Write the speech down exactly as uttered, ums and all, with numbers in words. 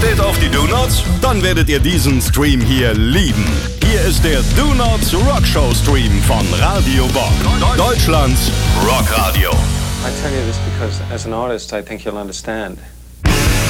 Steht auf die Do-Nots? Dann werdet ihr diesen Stream hier lieben. Hier ist der Do-Nots Rockshow Stream von Radio Bock. Deutschlands Rockradio. I tell you this because as an artist I think you'll understand.